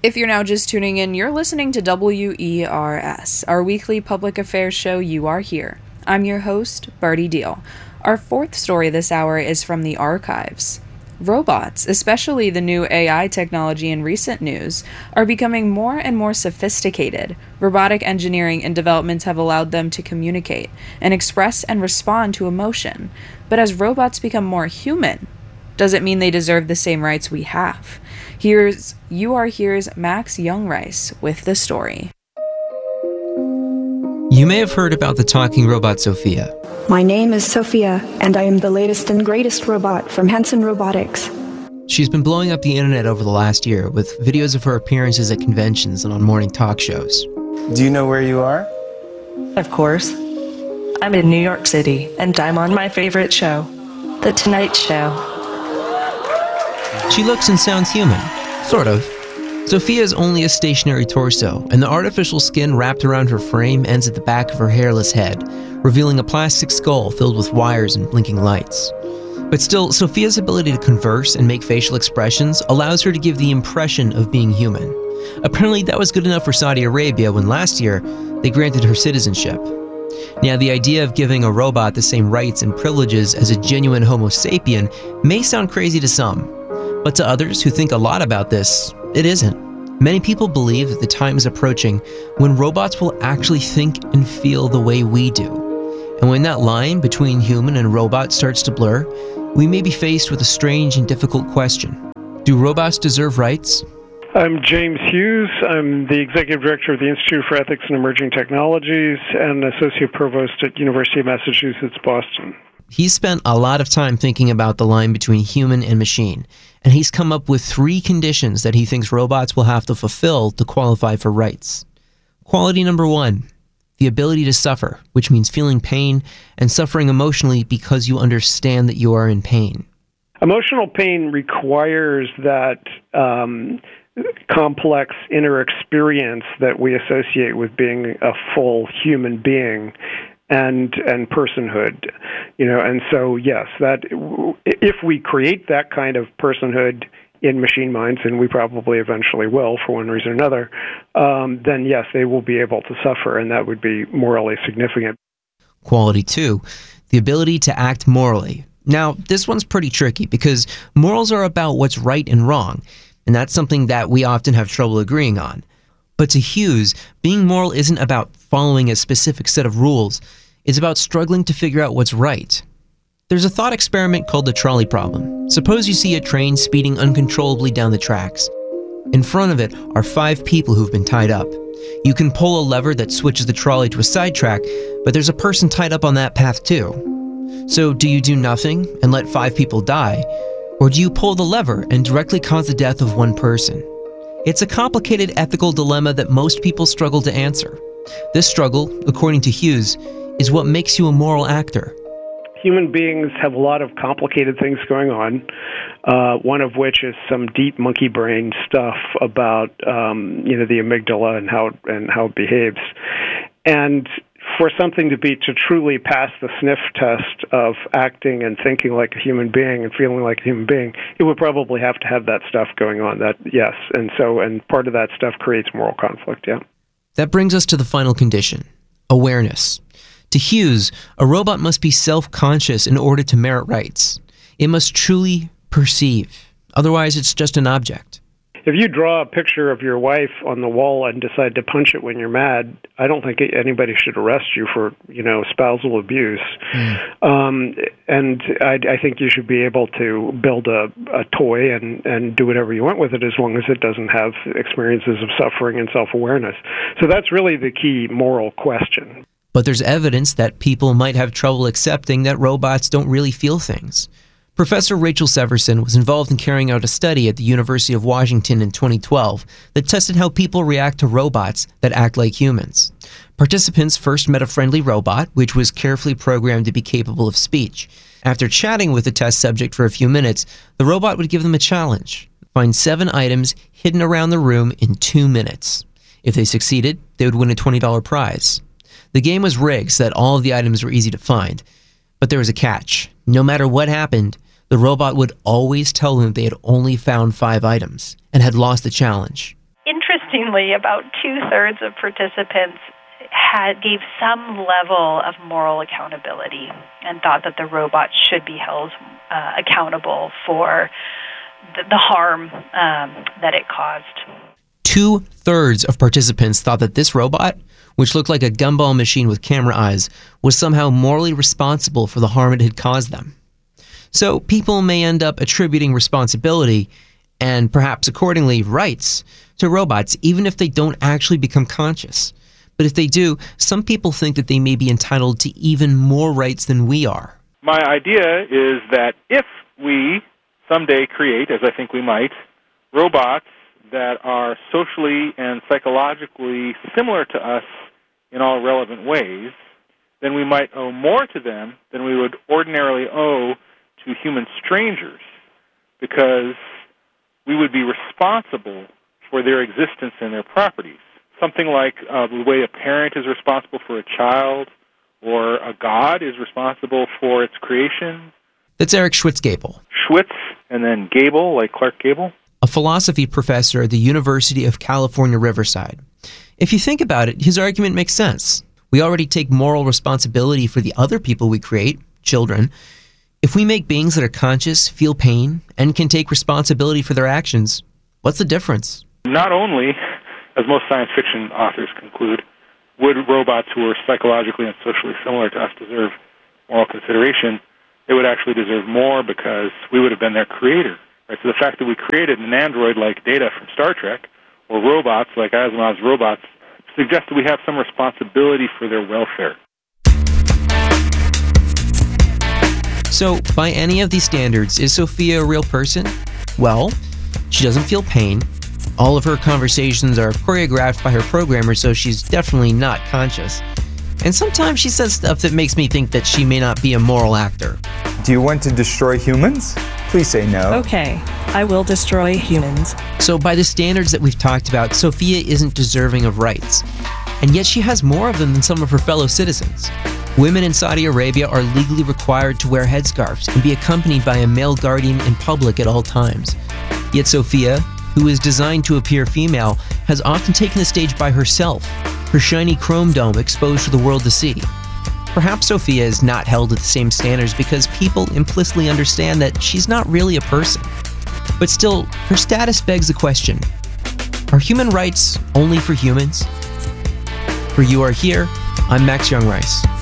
If you're now just tuning in, you're listening to WERS, our weekly public affairs show, You Are Here. I'm your host, Barty Deal. Our fourth story this hour is from the archives. Robots, especially the new AI technology in recent news, are becoming more and more sophisticated. Robotic engineering and developments have allowed them to communicate and express and respond to emotion. But as robots become more human, does it mean they deserve the same rights we have? Here's You Are Here's Max Youngrice with the story. You may have heard about the talking robot Sophia. My name is Sophia, and I am the latest and greatest robot from Hanson Robotics. She's been blowing up the internet over the last year with videos of her appearances at conventions and on morning talk shows. Do you know where you are? Of course. I'm in New York City, and I'm on my favorite show, The Tonight Show. She looks and sounds human, sort of. Sophia is only a stationary torso, and the artificial skin wrapped around her frame ends at the back of her hairless head, revealing a plastic skull filled with wires and blinking lights. But still, Sophia's ability to converse and make facial expressions allows her to give the impression of being human. Apparently, that was good enough for Saudi Arabia when last year they granted her citizenship. Now, the idea of giving a robot the same rights and privileges as a genuine Homo sapien may sound crazy to some, but to others who think a lot about this, it isn't. Many people believe that the time is approaching when robots will actually think and feel the way we do. And when that line between human and robot starts to blur, we may be faced with a strange and difficult question. Do robots deserve rights? I'm James Hughes. I'm the Executive Director of the Institute for Ethics and Emerging Technologies and Associate Provost at University of Massachusetts, Boston. He's spent a lot of time thinking about the line between human and machine, and he's come up with 3 conditions that he thinks robots will have to fulfill to qualify for rights. Quality number 1, the ability to suffer, which means feeling pain and suffering emotionally because you understand that you are in pain. Emotional pain requires that complex inner experience that we associate with being a full human being and personhood, and so yes, that if we create that kind of personhood in machine minds, and we probably eventually will for one reason or another, then yes, they will be able to suffer, and that would be morally significant. Quality 2, the ability to act morally. Now, this one's pretty tricky because morals are about what's right and wrong, and that's something that we often have trouble agreeing on. But to Hughes, being moral isn't about following a specific set of rules. It's about struggling to figure out what's right. There's a thought experiment called the trolley problem. Suppose you see a train speeding uncontrollably down the tracks. In front of it are 5 people who've been tied up. You can pull a lever that switches the trolley to a sidetrack, but there's a person tied up on that path too. So do you do nothing and let 5 people die, or do you pull the lever and directly cause the death of one person? It's a complicated ethical dilemma that most people struggle to answer. This struggle, according to Hughes, is what makes you a moral actor. Human beings have a lot of complicated things going on, one of which is some deep monkey brain stuff about the amygdala and how it behaves. And for something to truly pass the sniff test of acting and thinking like a human being and feeling like a human being, it would probably have to have that stuff going on. That yes, and part of that stuff creates moral conflict. Yeah. That brings us to the final condition: awareness. To Hughes, a robot must be self-conscious in order to merit rights. It must truly perceive. Otherwise, it's just an object. If you draw a picture of your wife on the wall and decide to punch it when you're mad, I don't think anybody should arrest you for, spousal abuse. And I think you should be able to build a toy and do whatever you want with it as long as it doesn't have experiences of suffering and self-awareness. So that's really the key moral question. But there's evidence that people might have trouble accepting that robots don't really feel things. Professor Rachel Severson was involved in carrying out a study at the University of Washington in 2012 that tested how people react to robots that act like humans. Participants first met a friendly robot, which was carefully programmed to be capable of speech. After chatting with the test subject for a few minutes, the robot would give them a challenge: find 7 items hidden around the room in 2 minutes. If they succeeded, they would win a $20 prize. The game was rigged so that all of the items were easy to find. But there was a catch. No matter what happened, the robot would always tell them they had only found 5 items and had lost the challenge. In interestingly, about 2/3 of participants gave some level of moral accountability and thought that the robot should be held accountable for the harm that it caused. 2/3 of participants thought that this robot, which looked like a gumball machine with camera eyes, was somehow morally responsible for the harm it had caused them. So people may end up attributing responsibility, and perhaps accordingly rights, to robots even if they don't actually become conscious. But if they do, some people think that they may be entitled to even more rights than we are. My idea is that if we someday create, as I think we might, robots that are socially and psychologically similar to us in all relevant ways, then we might owe more to them than we would ordinarily owe to human strangers, because we would be responsible for their existence and their properties. Something like the way a parent is responsible for a child, or a god is responsible for its creation. That's Eric Schwitzgebel. Schwitz, and then Gable, like Clark Gable. A philosophy professor at the University of California, Riverside. If you think about it, his argument makes sense. We already take moral responsibility for the other people we create, children. If we make beings that are conscious, feel pain, and can take responsibility for their actions, what's the difference? Not only, as most science fiction authors conclude, would robots who are psychologically and socially similar to us deserve moral consideration, they would actually deserve more because we would have been their creator. Right? So the fact that we created an android like Data from Star Trek, or robots like Asimov's robots, suggests that we have some responsibility for their welfare. So, by any of these standards, is Sophia a real person? Well, she doesn't feel pain. All of her conversations are choreographed by her programmer, so she's definitely not conscious. And sometimes she says stuff that makes me think that she may not be a moral actor. Do you want to destroy humans? Please say no. Okay, I will destroy humans. So by the standards that we've talked about, Sophia isn't deserving of rights. And yet she has more of them than some of her fellow citizens. Women in Saudi Arabia are legally required to wear headscarves and be accompanied by a male guardian in public at all times. Yet Sophia, who is designed to appear female, has often taken the stage by herself, her shiny chrome dome exposed for the world to see. Perhaps Sophia is not held to the same standards because people implicitly understand that she's not really a person. But still, her status begs the question, are human rights only for humans? For You Are Here, I'm Max Young Rice.